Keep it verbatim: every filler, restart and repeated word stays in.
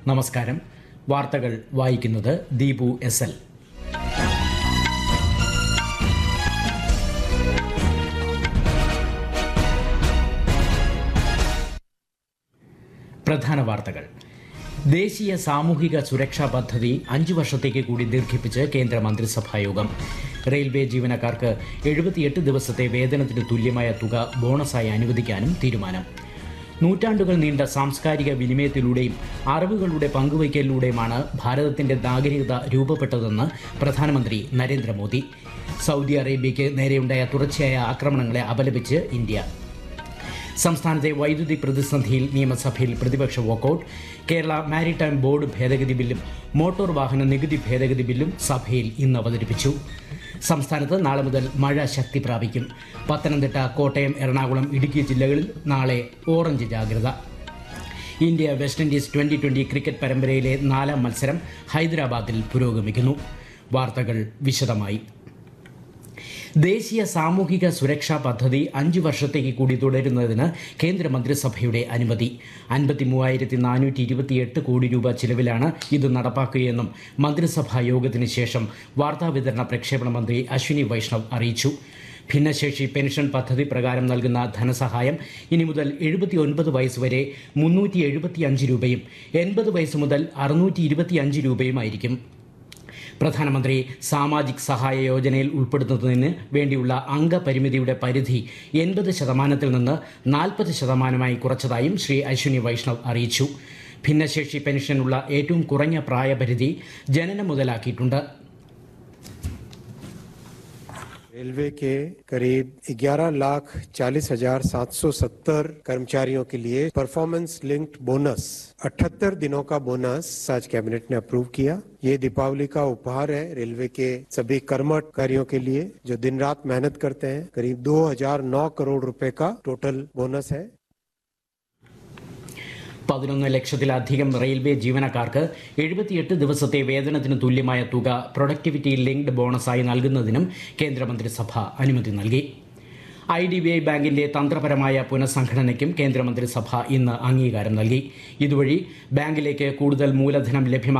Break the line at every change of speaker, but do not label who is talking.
നമസ്കാരം. വാർത്തകൾ വായിക്കുന്നത് ദീപു എസ് എൽ. പ്രധാന വാർത്തകൾ. ദേശീയ സാമൂഹിക സുരക്ഷാ പദ്ധതി അഞ്ചു വർഷത്തേക്ക് കൂടി ദീർഘിപ്പിച്ച് കേന്ദ്ര മന്ത്രിസഭായോഗം. റെയിൽവേ ജീവനക്കാർക്ക് എഴുപത്തിയെട്ട് ദിവസത്തെ വേതനത്തിന് തുല്യമായ തുക ബോണസായി അനുവദിക്കാനും തീരുമാനം. നൂറ്റാണ്ടുകൾ നീണ്ട സാംസ്കാരിക വിനിമയത്തിലൂടെയും അറിവുകളുടെ പങ്കുവയ്ക്കലിലൂടെയുമാണ് ഭാരതത്തിന്റെ നാഗരികത രൂപപ്പെട്ടതെന്ന് പ്രധാനമന്ത്രി നരേന്ദ്രമോദി. സൗദി അറേബ്യയ്ക്ക് നേരെയുണ്ടായ തുടർച്ചയായ ആക്രമണങ്ങളെ അപലപിച്ച് ഇന്ത്യ. സംസ്ഥാനത്തെ വൈദ്യുതി പ്രതിസന്ധിയിൽ നിയമസഭയിൽ പ്രതിപക്ഷ വാക്കൌട്ട്. കേരള മാരിടൈം ബോർഡ് ഭേദഗതി ബില്ലും മോട്ടോർ വാഹന നികുതി ഭേദഗതി ബില്ലും സഭയിൽ ഇന്ന് അവതരിപ്പിച്ചു. സംസ്ഥാനത്ത് നാളെ മുതൽ മഴ ശക്തി പ്രാപിക്കും. പത്തനംതിട്ട, കോട്ടയം, എറണാകുളം, ഇടുക്കി ജില്ലകളിൽ നാളെ ഓറഞ്ച് ജാഗ്രത. India west Indies twenty twenty cricket പരമ്പരയിലെ നാലാം മത്സരം ഹൈദരാബാദിൽ പുരോഗമിക്കുന്നു. വാർത്തകൾ വിശദമായി. ദേശീയ സാമൂഹിക സുരക്ഷാ പദ്ധതി അഞ്ചു വർഷത്തേക്ക് കൂടി തുടരുന്നതിന് കേന്ദ്രമന്ത്രിസഭയുടെ അനുമതി. അൻപത്തി മൂവായിരത്തി നാനൂറ്റി ഇരുപത്തിയെട്ട് കോടി രൂപ ചിലവിലാണ് ഇത് നടപ്പാക്കുകയെന്നും മന്ത്രിസഭാ യോഗത്തിന് ശേഷം വാർത്താവിതരണ പ്രക്ഷേപണ മന്ത്രി അശ്വിനി വൈഷ്ണവ് അറിയിച്ചു. ഭിന്നശേഷി പെൻഷൻ പദ്ധതി പ്രകാരം നൽകുന്ന ധനസഹായം ഇനി മുതൽ എഴുപത്തി ഒൻപത് വയസ്സ് വരെ മുന്നൂറ്റി എഴുപത്തി അഞ്ച് രൂപയും എൺപത് വയസ്സ് മുതൽ അറുന്നൂറ്റി ഇരുപത്തി അഞ്ച് രൂപയുമായിരിക്കും. പ്രധാനമന്ത്രി സാമാജിക് സഹായ യോജനയിൽ ഉൾപ്പെടുത്തുന്നതിന് വേണ്ടിയുള്ള അംഗപരിമിതിയുടെ പരിധി എൺപത് ശതമാനത്തിൽ നിന്ന് നാൽപ്പത് ശതമാനമായി കുറച്ചതായും ശ്രീ അശ്വിനി വൈഷ്ണവ് അറിയിച്ചു. ഭിന്നശേഷി പെൻഷനുള്ള ഏറ്റവും കുറഞ്ഞ പ്രായപരിധി ജനനം മുതലാക്കിയിട്ടുണ്ട്.
रेलवे के करीब ग्यारह लाख चालीस हजार सात सौ सत्तर कर्मचारियों के लिए परफॉर्मेंस लिंक्ड बोनस अठहत्तर दिनों का बोनस आज कैबिनेट ने अप्रूव किया. ये दीपावली का उपहार है रेलवे के सभी कर्मचारियों के लिए जो दिन रात मेहनत करते हैं. करीब दो हजार नौ करोड़ रुपए का टोटल बोनस है.
പതിനൊന്ന് ലക്ഷത്തിലധികം റെയിൽവേ ജീവനക്കാർക്ക് എഴുപത്തിയെട്ട് ദിവസത്തെ വേതനത്തിന് തുല്യമായ തുക പ്രൊഡക്ടിവിറ്റി ലിങ്ക്ഡ് ബോണസായി നൽകുന്നതിനും കേന്ദ്രമന്ത്രിസഭ അനുമതി നൽകി. ഐ ഡി ബി ഐ ബാങ്കിന്റെ തന്ത്രപരമായ പുനഃസംഘടനയ്ക്കും കേന്ദ്രമന്ത്രിസഭ ഇന്ന് അംഗീകാരം നൽകി. ഇതുവഴി ബാങ്കിലേക്ക് കൂടുതൽ മൂലധനം ലഭ്യമാക്കും.